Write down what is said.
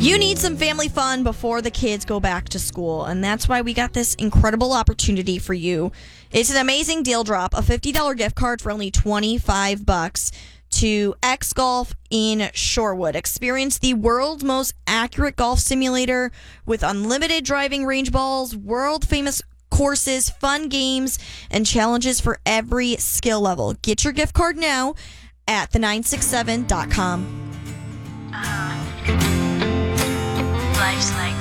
You need some family fun before the kids go back to school, and that's why we got this incredible opportunity for you. It's an amazing deal drop, a $50 gift card for only $25 to X Golf in Shorewood. Experience the world's most accurate golf simulator with unlimited driving range balls, world-famous courses, fun games, and challenges for every skill level. Get your gift card now at the967.com. Life's like